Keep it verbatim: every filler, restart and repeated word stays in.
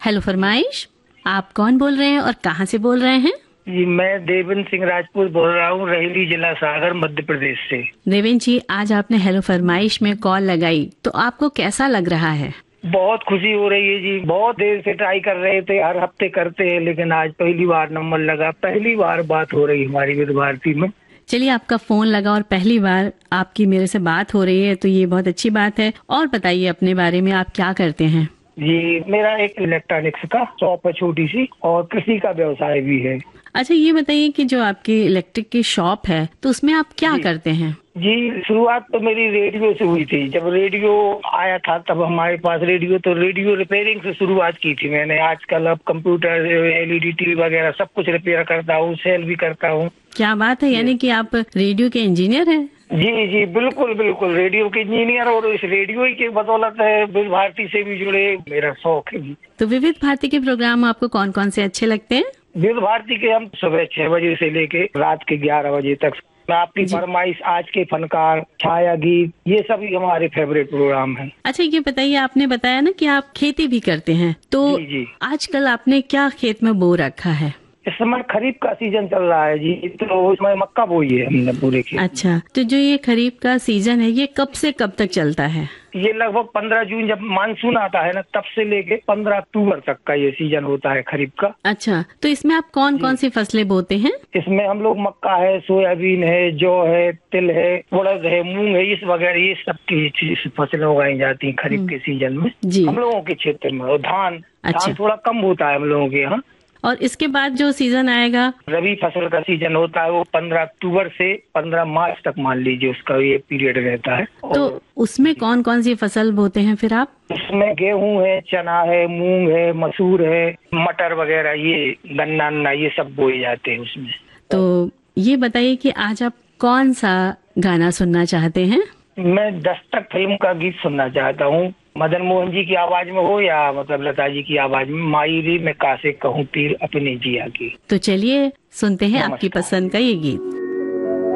Hello फरमाइश, आप कौन बोल रहे हैं और कहाँ से बोल रहे हैं? जी, मैं देवेंद्र सिंह राजपूत बोल रहा हूँ, रेहली जिला सागर मध्य प्रदेश से। देवेंद्र जी, आज आपने हेलो फरमाइश में कॉल लगाई तो आपको कैसा लग रहा है? बहुत खुशी हो रही है जी। बहुत देर से ट्राई कर रहे थे, हर हफ्ते करते हैं, लेकिन आज पहली बार नंबर लगा, पहली बार बात हो रही हमारी विविध भारती में। चलिए, आपका फोन लगा और पहली बार आपकी मेरे से बात हो रही है तो ये बहुत अच्छी बात है। और बताइए अपने बारे में, आप क्या करते हैं? जी, मेरा एक इलेक्ट्रॉनिक्स का शॉप है छोटी सी, और कृषि का व्यवसाय भी है। अच्छा, ये बताइए कि जो आपकी इलेक्ट्रिक की शॉप है तो उसमें आप क्या करते हैं? जी, शुरुआत तो मेरी रेडियो से हुई थी। जब रेडियो आया था तब हमारे पास रेडियो तो रेडियो रिपेयरिंग से शुरुआत की थी मैंने। आजकल अब कंप्यूटर, एलईडी टीवी वगैरह सब कुछ रिपेयर करता हूँ, सेल भी करता हूँ। क्या बात है, यानी कि आप रेडियो के इंजीनियर हैं? जी जी, बिल्कुल बिल्कुल, रेडियो के इंजीनियर, और इस रेडियो ही के बदौलत है विविध भारती से भी जुड़े, मेरा शौक है। तो विविध भारती के प्रोग्राम आपको कौन कौन से अच्छे लगते हैं? विविध भारती के हम सुबह छह बजे से लेके रात के ग्यारह बजे तक, आपकी फरमाइश, आज के फनकार, छाया गीत, ये सभी हमारे फेवरेट प्रोग्राम हैं। अच्छा, ये बताइए, आपने बताया ना कि आप खेती भी करते हैं, तो जी जी, आजकल आपने क्या खेत में बो रखा है? इस समय खरीफ का सीजन चल रहा है जी, तो उसमें मक्का बोई है हमने पूरे खेत। अच्छा, तो जो ये खरीफ का सीजन है ये कब से कब तक चलता है? ये लगभग पंद्रह जून जब मानसून आता है ना, तब से लेके पंद्रह अक्टूबर तक का ये सीजन होता है खरीफ का। अच्छा, तो इसमें आप कौन कौन सी फसलें बोते हैं? इसमें हम लोग मक्का है, सोयाबीन है, जौ है, तिल है, उड़द है, मूंग है, इस वगैरह ये सब की फसलें उगाई जाती हैं खरीफ के सीजन में जी। हम लोगों के क्षेत्र में। और धान अच्छा। धान थोड़ा कम होता है हम लोगों के यहाँ। और इसके बाद जो सीजन आएगा, रबी फसल का सीजन होता है, वो पंद्रह अक्टूबर से पंद्रह मार्च तक मान लीजिए उसका ये पीरियड रहता है। तो उसमें कौन कौन सी फसल बोते हैं फिर आप? उसमें गेहूं है, चना है, मूंग है, मसूर है, मटर वगैरह, ये गन्ना अन्ना ये सब बोए जाते हैं उसमें। तो ये बताइए कि आज आप कौन सा गाना सुनना चाहते हैं? मैं दस्तक फिल्म का गीत सुनना चाहता हूँ। मदन मोहन जी की आवाज में हो या मतलब लता जी की आवाज में, माई रे मैं कासे कहूँ तीर अपने जिया की। तो चलिए सुनते हैं आपकी पसंद का ये गीत।